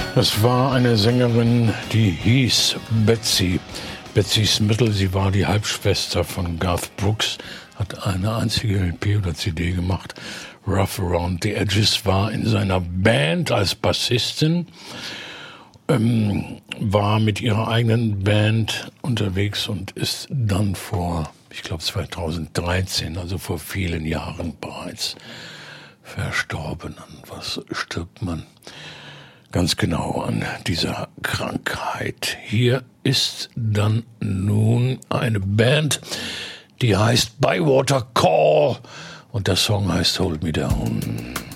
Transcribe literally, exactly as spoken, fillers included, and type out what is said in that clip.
Das war eine Sängerin, die hieß Betsy. Betsy Smithel, sie war die Halbschwester von Garth Brooks, hat eine einzige L P oder C D gemacht. Rough Around the Edges, war in seiner Band als Bassistin, ähm, war mit ihrer eigenen Band unterwegs und ist dann vor, ich glaube zweitausenddreizehn, also vor vielen Jahren bereits verstorben. An was stirbt man? Ganz genau an dieser Krankheit. Hier ist dann nun eine Band, die heißt Bywater Call und der Song heißt Hold Me Down.